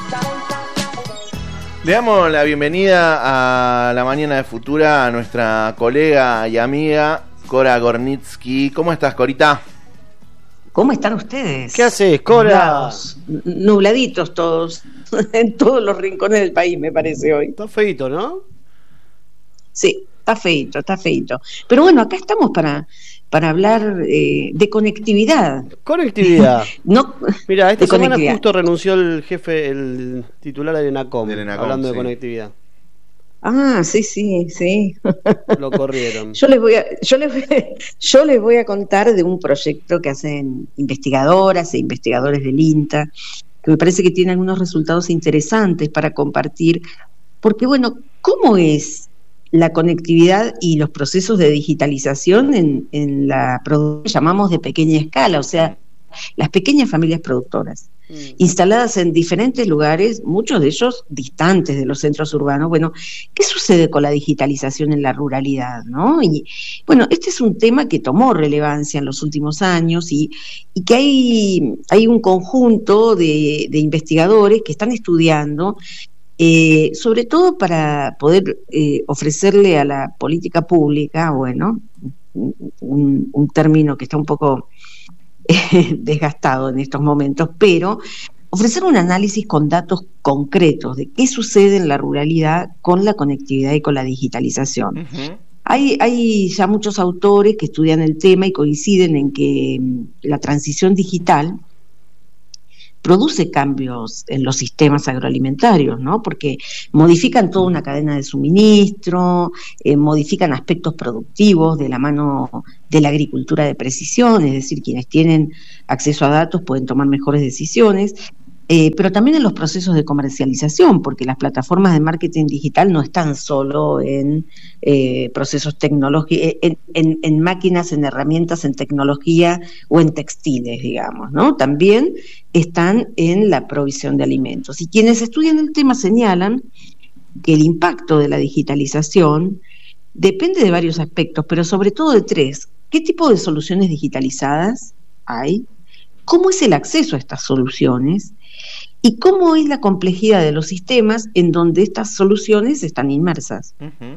Le damos la bienvenida a la mañana de Futura a nuestra colega y amiga Cora Gornitsky. ¿Cómo estás, Corita? ¿Cómo están ustedes? ¿Qué haces, Cora? Nubladitos todos, en todos los rincones del país, me parece hoy. Está feíto, ¿no? Sí, está feíto. Pero bueno, acá estamos para hablar de conectividad. Conectividad. No, mira, esta semana justo renunció el jefe, el titular del ENACOM, hablando de conectividad. Ah, sí. Lo corrieron. Yo les voy a contar de un proyecto que hacen investigadoras e investigadores del INTA, que me parece que tiene algunos resultados interesantes para compartir, porque bueno, ¿cómo es la conectividad y los procesos de digitalización en la producción que llamamos de pequeña escala, o sea, las pequeñas familias productoras, instaladas en diferentes lugares, muchos de ellos distantes de los centros urbanos? Bueno, ¿qué sucede con la digitalización en la ruralidad, no? Y bueno, este es un tema que tomó relevancia en los últimos años y que hay un conjunto de investigadores que están estudiando, sobre todo para poder ofrecerle a la política pública, bueno, un término que está un poco desgastado en estos momentos, pero ofrecer un análisis con datos concretos de qué sucede en la ruralidad con la conectividad y con la digitalización. Uh-huh. Hay ya muchos autores que estudian el tema y coinciden en que la transición digital produce cambios en los sistemas agroalimentarios, ¿no? Porque modifican toda una cadena de suministro, modifican aspectos productivos de la mano de la agricultura de precisión, es decir, quienes tienen acceso a datos pueden tomar mejores decisiones, pero también en los procesos de comercialización, porque las plataformas de marketing digital no están solo en procesos tecnológicos, en máquinas, en herramientas, en tecnología o en textiles, digamos, ¿no? También están en la provisión de alimentos. Y quienes estudian el tema señalan que el impacto de la digitalización depende de varios aspectos, pero sobre todo de tres. ¿Qué tipo de soluciones digitalizadas hay? ¿Cómo es el acceso a estas soluciones? ¿Y cómo es la complejidad de los sistemas en donde estas soluciones están inmersas? Uh-huh.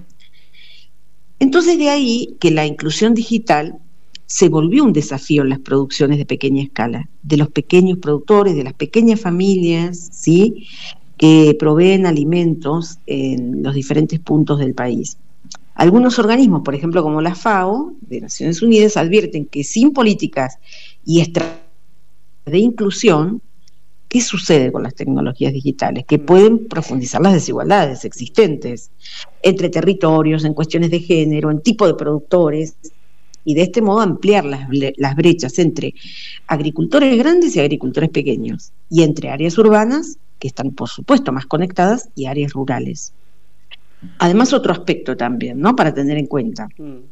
Entonces, de ahí que la inclusión digital se volvió un desafío en las producciones de pequeña escala, de los pequeños productores, de las pequeñas familias, ¿sí?, que proveen alimentos en los diferentes puntos del país. Algunos organismos, por ejemplo, como la FAO, de Naciones Unidas, advierten que sin políticas y estrategias de inclusión, ¿qué sucede con las tecnologías digitales? Que pueden profundizar las desigualdades existentes entre territorios, en cuestiones de género, en tipo de productores, y de este modo ampliar las brechas entre agricultores grandes y agricultores pequeños, y entre áreas urbanas, que están por supuesto más conectadas, y áreas rurales. Además, otro aspecto también, ¿no?, para tener en cuenta,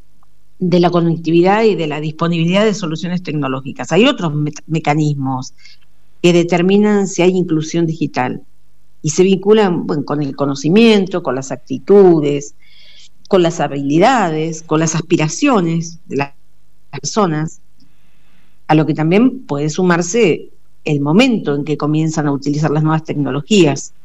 de la conectividad y de la disponibilidad de soluciones tecnológicas. Hay otros mecanismos que determinan si hay inclusión digital y se vinculan, bueno, con el conocimiento, con las actitudes, con las habilidades, con las aspiraciones de las personas, a lo que también puede sumarse el momento en que comienzan a utilizar las nuevas tecnologías.